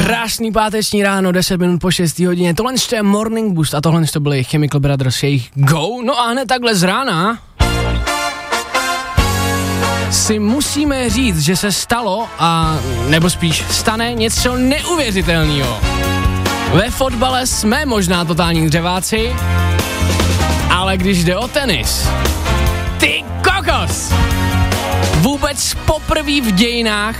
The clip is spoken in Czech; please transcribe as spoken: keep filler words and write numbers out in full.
Krásný páteční ráno, deset minut po šesté hodině. Tohle je Morning Boost a tohle to byly Chemical Brothers, jejich Go. No a hned takhle z rána si musíme říct, že se stalo, a nebo spíš stane něco neuvěřitelného. Ve fotbale jsme možná totální dřeváci, ale když jde o tenis, ty kokos! Vůbec poprvé v dějinách